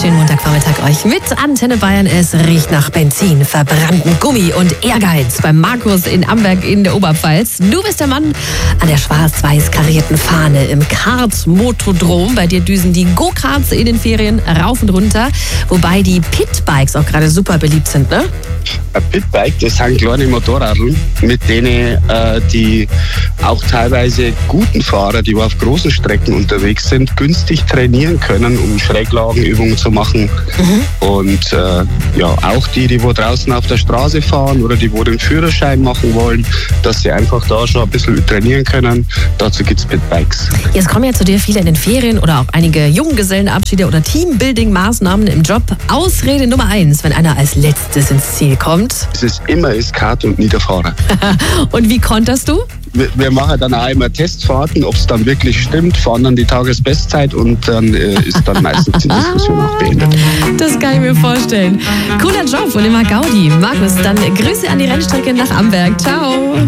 schönen Montagvormittag euch mit Antenne Bayern. Es riecht nach Benzin, verbrannten Gummi und Ehrgeiz beim Markus in Amberg in der Oberpfalz. Du bist der Mann an der schwarz-weiß karierten Fahne im Kart-Motodrom. Bei dir düsen die Go-Karts in den Ferien rauf und runter, wobei die Pitbikes auch gerade super beliebt sind, ne? Ein Pitbike, das sind kleine Motorradl, mit denen die auch teilweise guten Fahrer, die auf großen Strecken unterwegs sind, günstig trainieren können, um Schräglagenübungen zu machen. Und auch die wo draußen auf der Straße fahren oder die wo den Führerschein machen wollen, dass sie einfach da schon ein bisschen trainieren können. Dazu gibt es Pitbikes. Jetzt kommen ja zu dir viele in den Ferien oder auch einige Junggesellenabschiede oder Teambuilding-Maßnahmen im Job. Ausrede Nummer 1, wenn einer als letztes ins Ziel kommt. Es ist immer Kart und nie der Fahrer. Und wie konterst du? Wir machen dann auch immer Testfahrten, ob es dann wirklich stimmt, fahren dann die Tagesbestzeit und dann ist dann meistens die Diskussion auch beendet. Das kann ich mir vorstellen. Cooler Job und immer Gaudi. Markus, dann Grüße an die Rennstrecke nach Amberg. Ciao.